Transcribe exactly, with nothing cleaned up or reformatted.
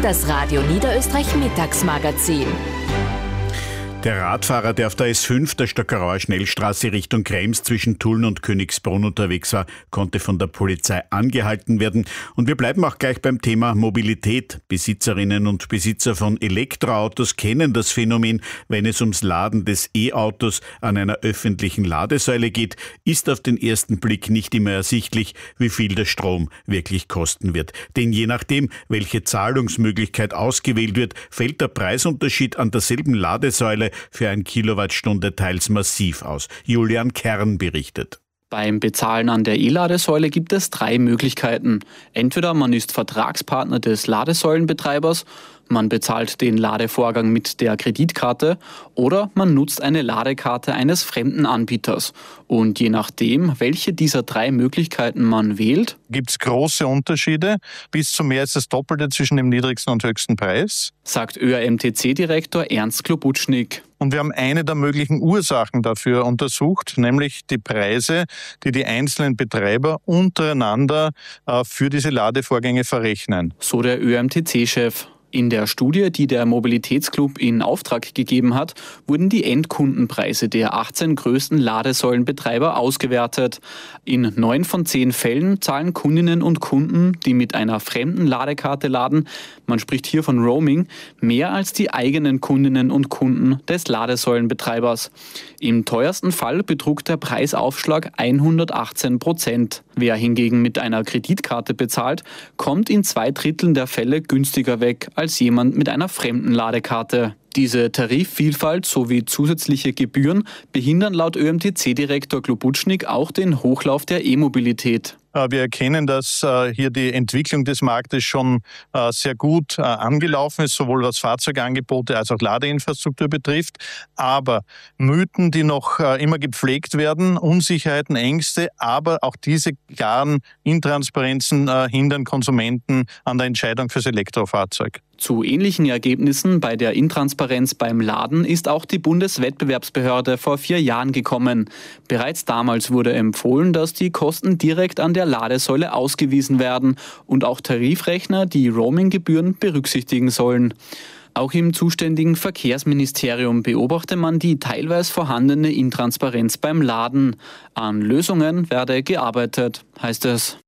Das Radio Niederösterreich Mittagsmagazin. Der Radfahrer, der auf der S fünf der Stockerauer Schnellstraße Richtung Krems zwischen Tulln und Königsbrunn unterwegs war, konnte von der Polizei angehalten werden. Und wir bleiben auch gleich beim Thema Mobilität. Besitzerinnen und Besitzer von Elektroautos kennen das Phänomen. Wenn es ums Laden des E-Autos an einer öffentlichen Ladesäule geht, ist auf den ersten Blick nicht immer ersichtlich, wie viel der Strom wirklich kosten wird. Denn je nachdem, welche Zahlungsmöglichkeit ausgewählt wird, fällt der Preisunterschied an derselben Ladesäule für eine Kilowattstunde teils massiv aus. Julian Kern berichtet. Beim Bezahlen an der E-Ladesäule gibt es drei Möglichkeiten. Entweder man ist Vertragspartner des Ladesäulenbetreibers, man bezahlt den Ladevorgang mit der Kreditkarte oder man nutzt eine Ladekarte eines fremden Anbieters. Und je nachdem, welche dieser drei Möglichkeiten man wählt, gibt es große Unterschiede, bis zu mehr als das Doppelte zwischen dem niedrigsten und höchsten Preis, sagt ÖAM T C-Direktor Ernst Klobutschnig. Und wir haben eine der möglichen Ursachen dafür untersucht, nämlich die Preise, die die einzelnen Betreiber untereinander äh, für diese Ladevorgänge verrechnen. So der ÖAM T C-Chef. In der Studie, die der Mobilitätsclub in Auftrag gegeben hat, wurden die Endkundenpreise der achtzehn größten Ladesäulenbetreiber ausgewertet. In neun von zehn Fällen zahlen Kundinnen und Kunden, die mit einer fremden Ladekarte laden, man spricht hier von Roaming, mehr als die eigenen Kundinnen und Kunden des Ladesäulenbetreibers. Im teuersten Fall betrug der Preisaufschlag hundertachtzehn Prozent. Wer hingegen mit einer Kreditkarte bezahlt, kommt in zwei Dritteln der Fälle günstiger weg als jemand mit einer fremden Ladekarte. Diese Tarifvielfalt sowie zusätzliche Gebühren behindern laut ÖAM T C-Direktor Klobutschnig auch den Hochlauf der E-Mobilität. Wir erkennen, dass hier die Entwicklung des Marktes schon sehr gut angelaufen ist, sowohl was Fahrzeugangebote als auch Ladeinfrastruktur betrifft. Aber Mythen, die noch immer gepflegt werden, Unsicherheiten, Ängste, aber auch diese klaren Intransparenzen hindern Konsumenten an der Entscheidung fürs Elektrofahrzeug. Zu ähnlichen Ergebnissen bei der Intransparenz beim Laden ist auch die Bundeswettbewerbsbehörde vor vier Jahren gekommen. Bereits damals wurde empfohlen, dass die Kosten direkt an der Ladesäule ausgewiesen werden und auch Tarifrechner die Roaminggebühren berücksichtigen sollen. Auch im zuständigen Verkehrsministerium beobachte man die teilweise vorhandene Intransparenz beim Laden. An Lösungen werde gearbeitet, heißt es.